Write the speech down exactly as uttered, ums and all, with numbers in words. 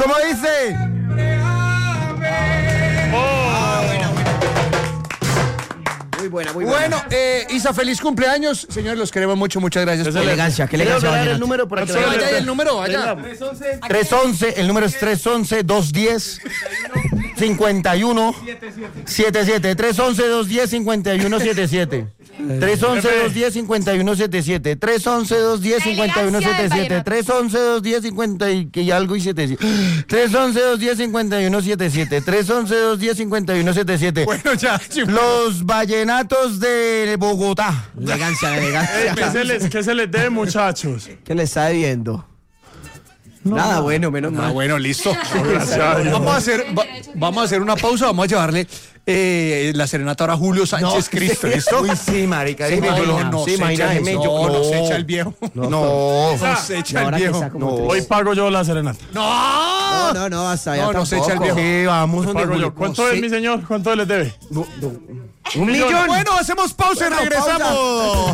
¿Cómo dice? Muy buena, muy buena. Bueno, eh, Isa, feliz cumpleaños. Señores, los queremos mucho. Muchas gracias. Qué elegancia, qué elegancia. Dar el número por aquí. Vaya, vaya el número, vaya. tres once, el número es tres once, dos diez, cincuenta y uno setenta y siete. tres once, dos diez, cincuenta y uno setenta y siete. tres once, dos diez, cincuenta y uno setenta y siete. tres once, dos diez, cincuenta y uno setenta y siete. tres once, dos diez, cincuenta y algo y setenta y siete. tres once, dos diez, cincuenta y uno setenta y siete. tres once, dos diez, cincuenta y uno setenta y siete. Bueno, ya. Los vallenatos de Bogotá. Elegancia, la elegancia. ¿Qué se les, qué se les debe, muchachos? ¿Qué le está debiendo? Nada bueno, menos Ah, mal. bueno, listo. Gracias a Dios. Vamos a hacer, va- vamos a hacer una pausa. Vamos a llevarle eh, la serenata ahora a Julio Sánchez Cristo. ¿Listo? Uy, sí, marica. Sí, dime, no, yo no, no, no, sí, se echa, imagínate, no, yo- no, se echa el viejo. No. No, se echa el ahora que viejo. está como No, triste. Hoy pago yo la serenata. No, no, no, hasta allá No, no se echa el tampoco. viejo. Sí, vamos donde Pago Julio. yo. ¿Cuánto No, es, sí. mi señor? ¿Cuánto les debe? Un millón. Bueno, hacemos pausa y Bueno, regresamos.